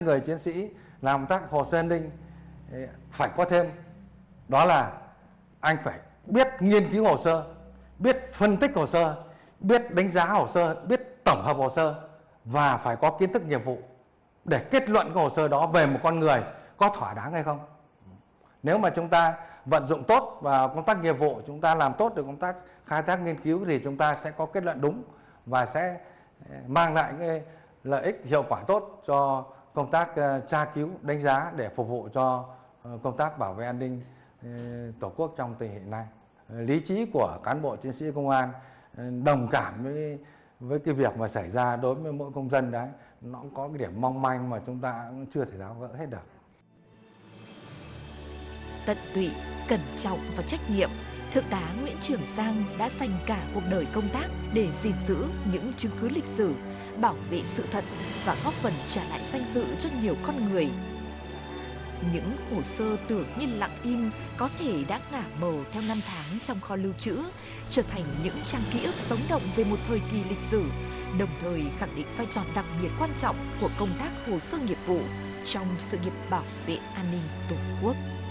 Người chiến sĩ làm công tác hồ sơ an ninh phải có thêm, đó là anh phải biết nghiên cứu hồ sơ, biết phân tích hồ sơ, biết đánh giá hồ sơ, biết tổng hợp hồ sơ và phải có kiến thức nghiệp vụ để kết luận cái hồ sơ đó về một con người có thỏa đáng hay không. Nếu mà chúng ta vận dụng tốt vào công tác nghiệp vụ, chúng ta làm tốt được công tác khai thác nghiên cứu thì chúng ta sẽ có kết luận đúng và sẽ mang lại cái lợi ích hiệu quả tốt cho công tác tra cứu, đánh giá để phục vụ cho công tác bảo vệ an ninh Tổ quốc trong tình hình này. Lý trí của cán bộ chiến sĩ công an đồng cảm với cái việc mà xảy ra đối với mỗi công dân đấy, nó cũng có cái điểm mong manh mà chúng ta cũng chưa thể tháo gỡ hết được. Tận tụy, cẩn trọng và trách nhiệm, Thượng tá Nguyễn Trường Giang đã dành cả cuộc đời công tác để gìn giữ những chứng cứ lịch sử, bảo vệ sự thật và góp phần trả lại danh dự cho nhiều con người. Những hồ sơ tưởng như lặng im có thể đã ngả mờ theo năm tháng trong kho lưu trữ, trở thành những trang ký ức sống động về một thời kỳ lịch sử, đồng thời khẳng định vai trò đặc biệt quan trọng của công tác hồ sơ nghiệp vụ trong sự nghiệp bảo vệ an ninh Tổ quốc.